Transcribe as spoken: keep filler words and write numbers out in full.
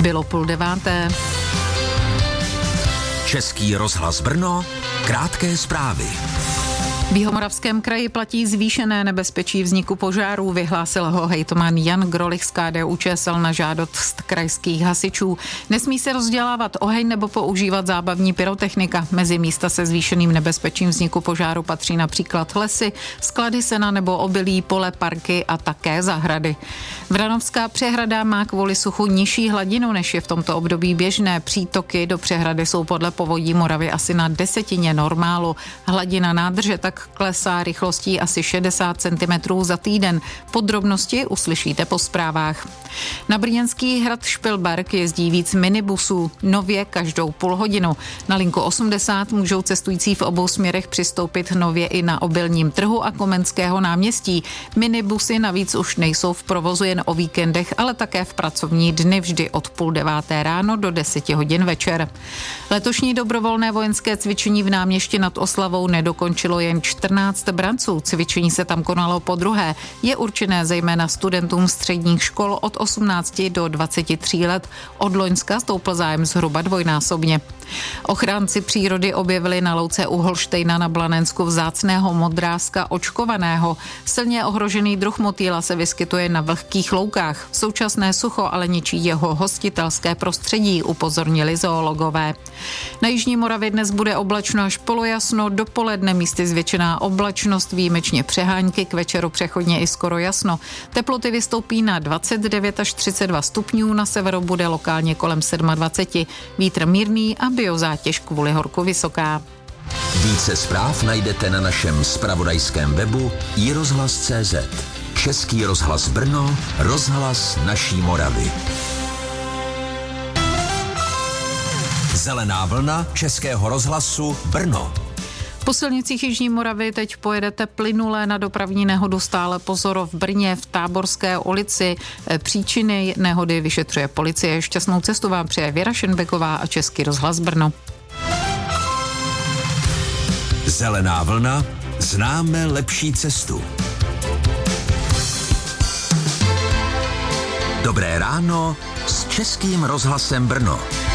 Bylo půl deváté. Český rozhlas Brno, krátké zprávy. V Jihomoravském kraji platí zvýšené nebezpečí vzniku požárů, vyhlásil ho hejtman Jan Grolich z K D U Č S L na žádost krajských hasičů. Nesmí se rozdělávat oheň nebo používat zábavní pyrotechnika. Mezi místa se zvýšeným nebezpečím vzniku požáru patří například lesy, sklady sena nebo obilí, pole, parky a také zahrady. Vranovská přehrada má kvůli suchu nižší hladinu, než je v tomto období běžné. Přítoky do přehrady jsou podle Povodí Moravy asi na desetině normálu. Hladina nádrže tak klesá rychlostí asi šedesát centimetrů za týden. Podrobnosti uslyšíte po zprávách. Na brněnský hrad Špilberk jezdí víc minibusů, nově každou půl hodinu. Na linku osmdesát můžou cestující v obou směrech přistoupit nově i na Obilním trhu a Komenského náměstí. Minibusy navíc už nejsou v provozu jen o víkendech, ale také v pracovní dny vždy od půl deváté ráno do deseti hodin večer. Letošní dobrovolné vojenské cvičení v Náměšti nad Oslavou nedokončilo jen čtrnáct branců. Cvičení se tam konalo po druhé. Je určené zejména studentům středních škol od osmnácti do dvaceti tří let. Od loňska stoupl zájem zhruba dvojnásobně. Ochránci přírody objevili na louce u Holštejna na Blanensku vzácného modrázka očkovaného. Silně ohrožený druh motýla se vyskytuje na vlhkých loukách. Současné sucho ale ničí jeho hostitelské prostředí, upozornili zoologové. Na jižní Moravě dnes bude oblačno až polojasno, dopoledne místy zvětšená oblačnost, výjimečně přehánky, k večeru přechodně i skoro jasno. Teploty vystoupí na dvacet devět až třicet dva stupňů, na severu bude lokálně kolem dvacet sedm. Vítr mírný a biozátěž kvůli horku vysoká. Více zpráv najdete na našem zpravodajském webu i rozhlas tečka cé zet. Český rozhlas Brno, rozhlas naší Moravy. Zelená vlna Českého rozhlasu Brno. Po silnicích jižní Moravy teď pojedete plynule, na dopravní nehodu stále pozor v Brně v Táborské ulici. Příčiny nehody vyšetřuje policie. Šťastnou cestu vám přeje Věra Šenbeková a Český rozhlas Brno. Zelená vlna, známe lepší cestu. Dobré ráno s Českým rozhlasem Brno.